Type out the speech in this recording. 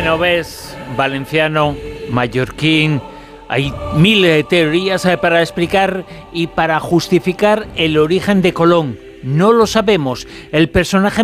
genovés, valenciano, mallorquín. Hay miles de teorías para explicar y para justificar el origen de Colón. No lo sabemos. El personaje